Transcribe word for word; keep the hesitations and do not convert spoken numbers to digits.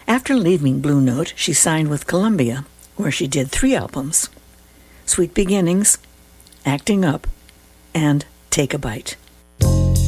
After leaving Blue Note, she signed with Columbia, where she did three albums: Sweet Beginnings, Acting Up, and Take a Bite.